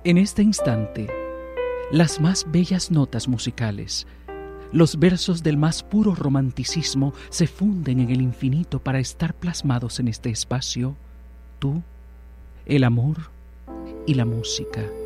En este instante, las más bellas notas musicales, los versos del más puro romanticismo se funden en el infinito para estar plasmados en este espacio, tú, el amor y la música.